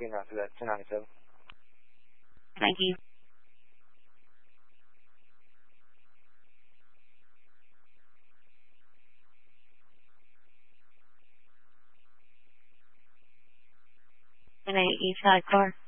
looking after that 1097. Thank you. In a East Side car.